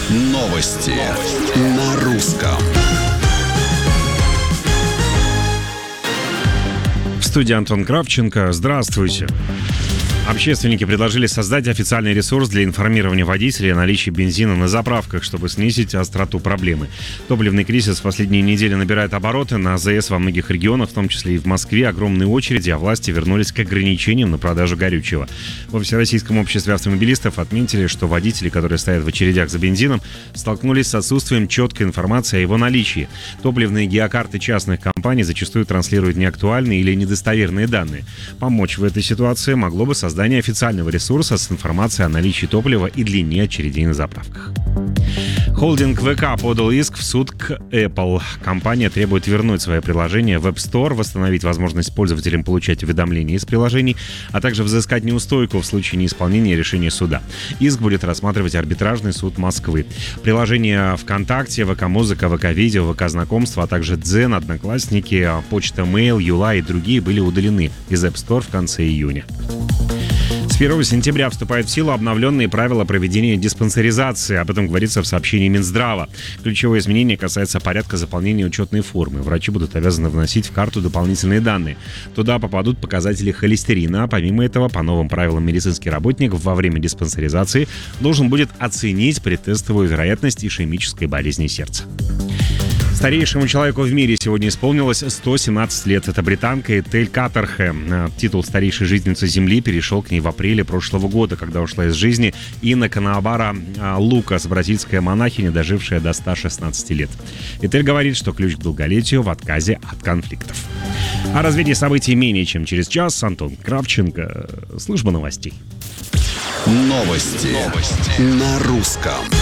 Новости на русском. В студии Антон Кравченко. Здравствуйте. Общественники предложили создать официальный ресурс для информирования водителей о наличии бензина на заправках, чтобы снизить остроту проблемы. Топливный кризис в последние недели набирает обороты. На АЗС во многих регионах, в том числе и в Москве, огромные очереди, а власти вернулись к ограничениям на продажу горючего. Во Всероссийском обществе автомобилистов отметили, что водители, которые стоят в очередях за бензином, столкнулись с отсутствием четкой информации о его наличии. Топливные геокарты частных компаний зачастую транслируют неактуальные или недостоверные данные. Помочь в этой ситуации могло бы создание официального ресурса с информацией о наличии топлива и длине очередей на заправках. Холдинг ВК подал иск в суд к Apple. Компания требует вернуть свое приложение в App Store, восстановить возможность пользователям получать уведомления из приложений, а также взыскать неустойку в случае неисполнения решения суда. Иск будет рассматривать арбитражный суд Москвы. Приложения ВКонтакте, ВК-музыка, ВК-видео, ВК-знакомства, а также Дзен, Одноклассники, почта Mail, Юла и другие были удалены из App Store в конце июня. С 1 сентября вступают в силу обновленные правила проведения диспансеризации. Об этом говорится в сообщении Минздрава. Ключевое изменение касается порядка заполнения учетной формы. Врачи будут обязаны вносить в карту дополнительные данные. Туда попадут показатели холестерина. А помимо этого, по новым правилам, медицинский работник во время диспансеризации должен будет оценить предтестовую вероятность ишемической болезни сердца. Старейшему человеку в мире сегодня исполнилось 117 лет. Это британка Этель Каттерхэ. Титул старейшей жительницы Земли перешел к ней в апреле прошлого года, когда ушла из жизни Инна Канаабара Лукас, бразильская монахиня, дожившая до 116 лет. Этель говорит, что ключ к долголетию в отказе от конфликтов. О развитии событий менее чем через час. Антон Кравченко. Служба новостей. Новости на русском.